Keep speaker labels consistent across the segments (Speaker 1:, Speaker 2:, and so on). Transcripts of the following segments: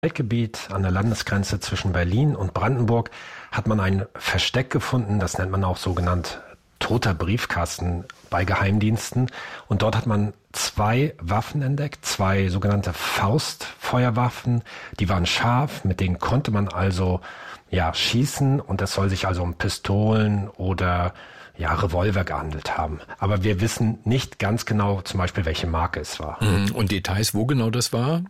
Speaker 1: Waldgebiet an der Landesgrenze zwischen Berlin und Brandenburg hat man ein Versteck gefunden, das nennt man auch sogenannt toter Briefkasten bei Geheimdiensten. Und dort hat man 2 Waffen entdeckt, 2 sogenannte Faustfeuerwaffen. Die waren scharf, mit denen konnte man also schießen, und es soll sich also um Pistolen oder Revolver gehandelt haben. Aber wir wissen nicht ganz genau, zum Beispiel, welche Marke es war.
Speaker 2: Und Details, wo genau das war?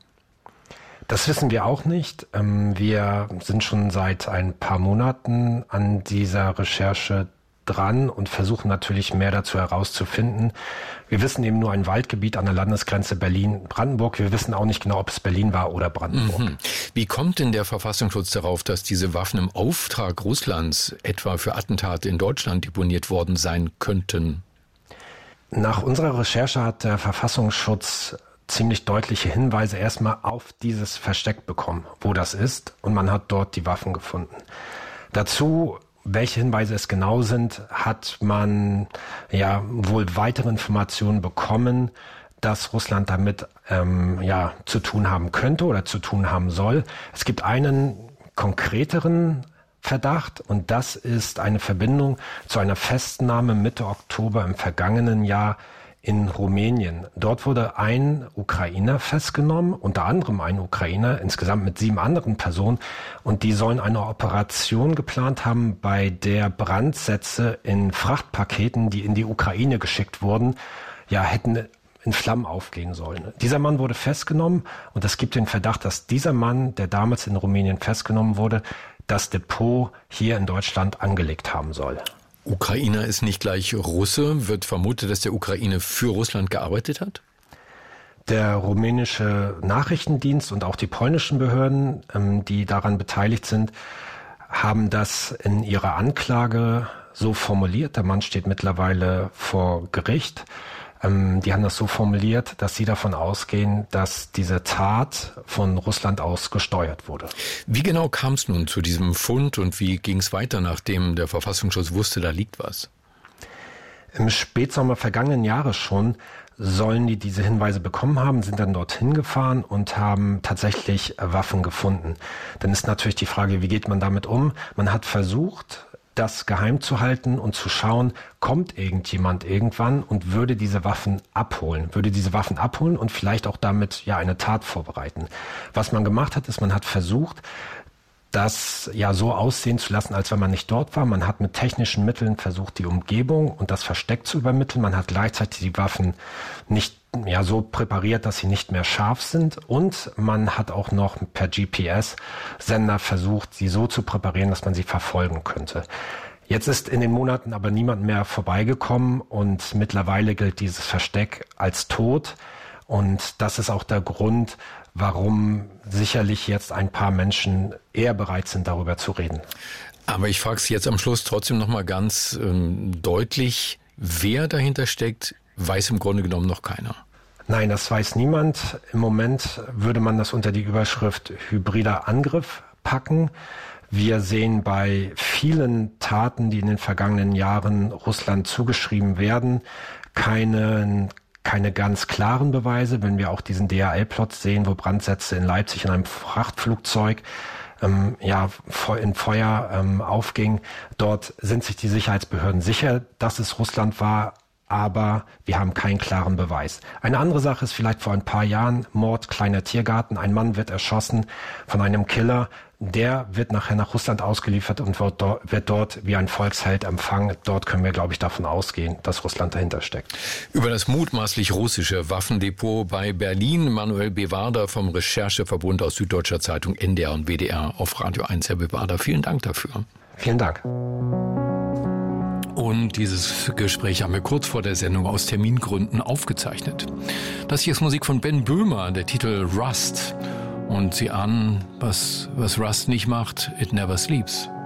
Speaker 1: Das wissen wir auch nicht. Wir sind schon seit ein paar Monaten an dieser Recherche dran und versuchen natürlich mehr dazu herauszufinden. Wir wissen eben nur ein Waldgebiet an der Landesgrenze Berlin-Brandenburg. Wir wissen auch nicht genau, ob es Berlin war oder Brandenburg.
Speaker 2: Wie kommt denn der Verfassungsschutz darauf, dass diese Waffen im Auftrag Russlands etwa für Attentate in Deutschland deponiert worden sein könnten?
Speaker 1: Nach unserer Recherche hat der Verfassungsschutz ziemlich deutliche Hinweise erstmal auf dieses Versteck bekommen, wo das ist, und man hat dort die Waffen gefunden. Dazu, welche Hinweise es genau sind, hat man wohl weitere Informationen bekommen, dass Russland damit zu tun haben könnte oder zu tun haben soll. Es gibt einen konkreteren Verdacht, und das ist eine Verbindung zu einer Festnahme Mitte Oktober im vergangenen Jahr in Rumänien. Dort wurde ein Ukrainer festgenommen, unter anderem ein Ukrainer, insgesamt mit 7 anderen Personen, und die sollen eine Operation geplant haben, bei der Brandsätze in Frachtpaketen, die in die Ukraine geschickt wurden, hätten in Flammen aufgehen sollen. Dieser Mann wurde festgenommen, und es gibt den Verdacht, dass dieser Mann, der damals in Rumänien festgenommen wurde, das Depot hier in Deutschland angelegt haben soll.
Speaker 2: Ukrainer ist nicht gleich Russe. Wird vermutet, dass der Ukraine für Russland gearbeitet hat?
Speaker 1: Der rumänische Nachrichtendienst und auch die polnischen Behörden, die daran beteiligt sind, haben das in ihrer Anklage so formuliert. Der Mann steht mittlerweile vor Gericht. Die haben das so formuliert, dass sie davon ausgehen, dass diese Tat von Russland aus gesteuert wurde.
Speaker 2: Wie genau kam es nun zu diesem Fund, und wie ging es weiter, nachdem der Verfassungsschutz wusste, da liegt was?
Speaker 1: Im Spätsommer vergangenen Jahres schon sollen die diese Hinweise bekommen haben, sind dann dorthin gefahren und haben tatsächlich Waffen gefunden. Dann ist natürlich die Frage, wie geht man damit um? Man hat versucht, das geheim zu halten und zu schauen, kommt irgendjemand irgendwann und würde diese Waffen abholen und vielleicht auch damit eine Tat vorbereiten. Was man gemacht hat, ist, man hat versucht, das so aussehen zu lassen, als wenn man nicht dort war. Man hat mit technischen Mitteln versucht, die Umgebung und das Versteck zu übermitteln. Man hat gleichzeitig die Waffen nicht so präpariert, dass sie nicht mehr scharf sind, und man hat auch noch per GPS-Sender versucht, sie so zu präparieren, dass man sie verfolgen könnte. Jetzt ist in den Monaten aber niemand mehr vorbeigekommen, und mittlerweile gilt dieses Versteck als tot, und das ist auch der Grund, warum sicherlich jetzt ein paar Menschen eher bereit sind, darüber zu reden.
Speaker 2: Aber ich frage Sie jetzt am Schluss trotzdem nochmal ganz deutlich, wer dahinter steckt, weiß im Grunde genommen noch keiner.
Speaker 1: Nein, das weiß niemand. Im Moment würde man das unter die Überschrift hybrider Angriff packen. Wir sehen bei vielen Taten, die in den vergangenen Jahren Russland zugeschrieben werden, keine ganz klaren Beweise. Wenn wir auch diesen DHL-Plot sehen, wo Brandsätze in Leipzig in einem Frachtflugzeug in Feuer aufging, dort sind sich die Sicherheitsbehörden sicher, dass es Russland war, aber wir haben keinen klaren Beweis. Eine andere Sache ist vielleicht vor ein paar Jahren Mord, kleiner Tiergarten. Ein Mann wird erschossen von einem Killer. Der wird nachher nach Russland ausgeliefert und wird dort wie ein Volksheld empfangen. Dort können wir, glaube ich, davon ausgehen, dass Russland dahinter steckt.
Speaker 2: Über das mutmaßlich russische Waffendepot bei Berlin, Manuel Bewarder vom Rechercheverbund aus Süddeutscher Zeitung, NDR und WDR auf Radio 1. Herr Bewarder, vielen Dank dafür.
Speaker 1: Vielen Dank.
Speaker 2: Und dieses Gespräch haben wir kurz vor der Sendung aus Termingründen aufgezeichnet. Das hier ist Musik von Ben Böhmer, der Titel Rust. Und Sie ahnen, was Rust nicht macht, it never sleeps.